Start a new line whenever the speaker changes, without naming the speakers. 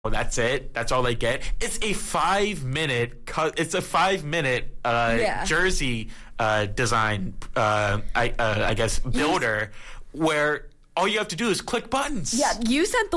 That's it. That's all they get. It's a 5-minute cut. It's a 5-minute jersey design. I guess builder where all you have to do is click buttons.
Yeah, you sent the